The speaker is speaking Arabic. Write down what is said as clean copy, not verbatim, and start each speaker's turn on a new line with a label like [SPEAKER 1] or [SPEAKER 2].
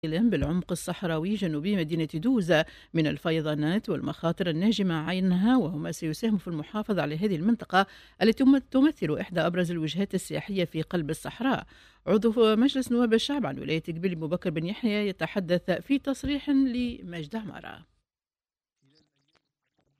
[SPEAKER 1] بالعمق الصحراوي جنوبي مدينة دوزة من الفيضانات والمخاطر الناجمة عنها، وهما سيساهم في المحافظة على هذه المنطقة التي تمثل إحدى أبرز الوجهات السياحية في قلب الصحراء. عضو مجلس نواب الشعب عن ولاية قبيل أبو بكر بن يحيى يتحدث في تصريح لمجد عمارة.